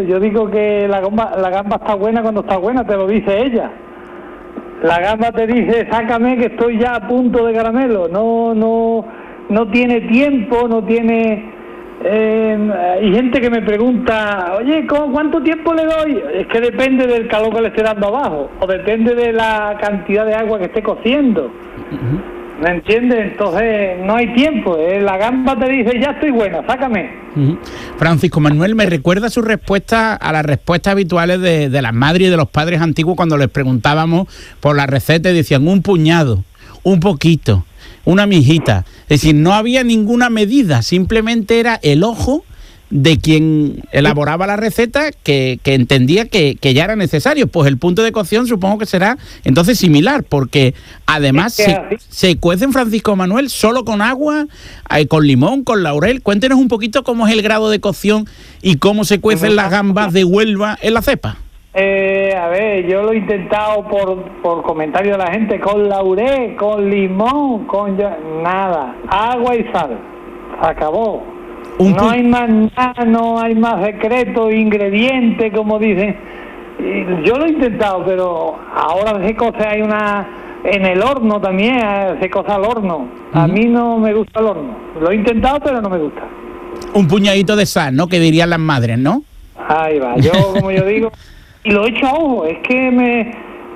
eso. Yo digo que la gamba está buena cuando está buena, te lo dice ella. La gamba te dice, sácame que estoy ya a punto de caramelo. No tiene tiempo, no tiene... hay gente que me pregunta, oye, ¿cuánto tiempo le doy? Es que depende del calor que le esté dando abajo, o depende de la cantidad de agua que esté cociendo. ¿Me entiendes? Entonces no hay tiempo. La gamba te dice, ya estoy buena, sácame. Francisco Manuel, me recuerda su respuesta a las respuestas habituales de las madres y de los padres antiguos cuando les preguntábamos por la receta y decían un puñado, un poquito, una mijita. Es decir, no había ninguna medida, simplemente era el ojo de quien elaboraba la receta que entendía que ya era necesario. Pues el punto de cocción supongo que será entonces similar, porque además se cuecen, Francisco Manuel, solo con agua, con limón, con laurel. Cuéntenos un poquito cómo es el grado de cocción y cómo se cuecen las gambas de Huelva en la cepa. A ver, yo lo he intentado por comentarios de la gente, con laurel, con limón, nada, agua y sal, acabó. No hay más nada, no hay más secretos, ingredientes, como dicen. Yo lo he intentado, pero ahora se cose, hay una en el horno también, se cose al horno. A mí no me gusta el horno. Lo he intentado, pero no me gusta. Un puñadito de sal, ¿no? Que dirían las madres, ¿no? Ahí va, como yo digo, y lo he hecho a ojo, es que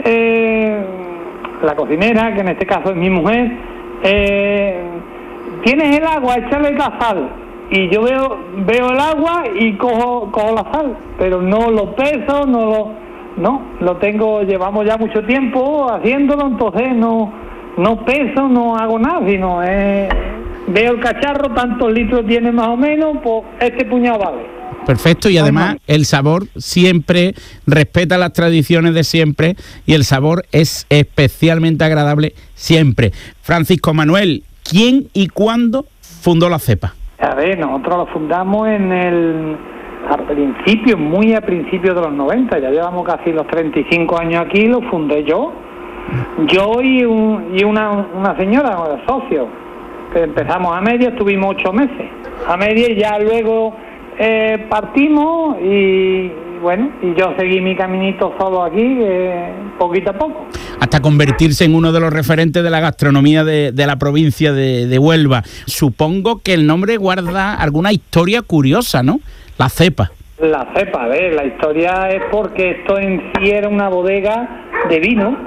la cocinera, que en este caso es mi mujer, tienes el agua, échale la sal. Y yo veo el agua y cojo la sal, pero no lo peso, lo tengo, llevamos ya mucho tiempo haciéndolo, entonces no peso, no hago nada, sino veo el cacharro, tantos litros tiene más o menos, pues este puñado vale. Perfecto, y además el sabor siempre respeta las tradiciones de siempre y el sabor es especialmente agradable siempre. Francisco Manuel, ¿quién y cuándo fundó la cepa? A ver, nosotros lo fundamos muy a principios de los 90, ya llevamos casi los 35 años aquí, lo fundé yo y una señora, un socio, que empezamos a media, estuvimos 8 meses, a media y ya luego partimos y bueno, y yo seguí mi caminito solo aquí, poquito a poco. Hasta convertirse en uno de los referentes de la gastronomía de la provincia de Huelva. Supongo que el nombre guarda alguna historia curiosa, ¿no? La cepa. La cepa, a ver, la historia es porque esto en sí era una bodega de vino,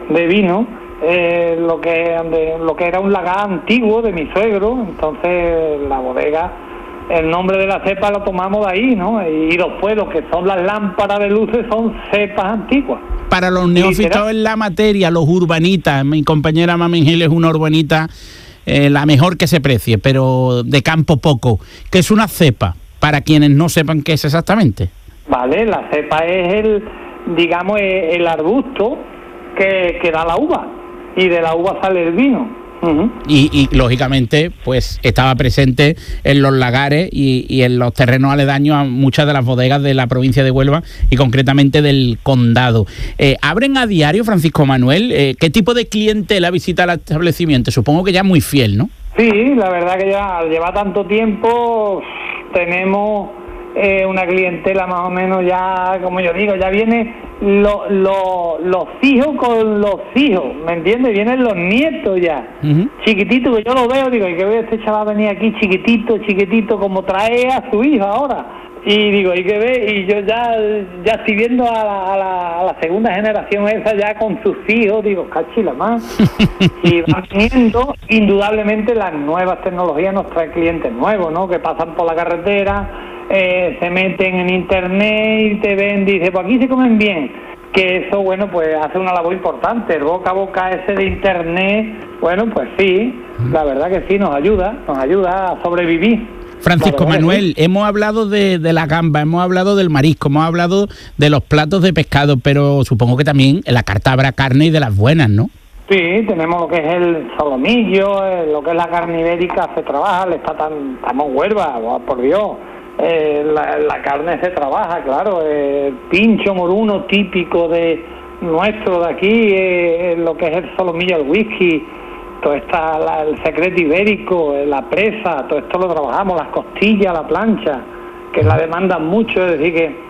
lo que era un lagar antiguo de mi suegro, entonces la bodega... El nombre de la cepa lo tomamos de ahí, ¿no? Y después lo que son las lámparas de luces son cepas antiguas. Para los neófitos en la materia, los urbanitas, mi compañera Mamen Gil es una urbanita, la mejor que se precie, pero de campo poco. ¿Qué es una cepa? Para quienes no sepan qué es exactamente. Vale, la cepa es el arbusto que da la uva, y de la uva sale el vino. Y lógicamente pues estaba presente en los lagares y en los terrenos aledaños a muchas de las bodegas de la provincia de Huelva y concretamente del condado. ¿Abren a diario, Francisco Manuel? ¿Qué tipo de clientela visita el establecimiento? Supongo que ya muy fiel, ¿no? Sí, la verdad que ya al llevar tanto tiempo tenemos una clientela más o menos ya, como yo digo, ya viene los hijos con los hijos, ¿me entiendes? Vienen los nietos ya, chiquititos, que yo lo veo, digo, ¿y qué ve este chaval venir aquí chiquitito, como trae a su hija ahora? Y digo, ¿y qué ve? Y yo ya estoy viendo a la segunda generación esa ya con sus hijos, digo, cachila más. Y van viniendo, indudablemente las nuevas tecnologías nos traen clientes nuevos, ¿no? Que pasan por la carretera, se meten en internet y te ven, dice, pues aquí se comen bien, que eso, bueno, pues hace una labor importante, el boca a boca ese de internet, bueno, pues sí, la verdad que sí, nos ayuda a sobrevivir. Francisco Manuel, hemos hablado de la gamba, hemos hablado del marisco, hemos hablado de los platos de pescado, pero supongo que también en la carta habrá carne y de las buenas, ¿no? Sí, tenemos lo que es el solomillo, lo que es la carne ibérica se trabaja, estamos en Huelva, por Dios. La carne se trabaja, claro, el pincho moruno típico de nuestro de aquí, lo que es el solomillo, el whisky, todo está el secreto ibérico, la presa, todo esto lo trabajamos, las costillas, la plancha, que la demandan mucho, es decir que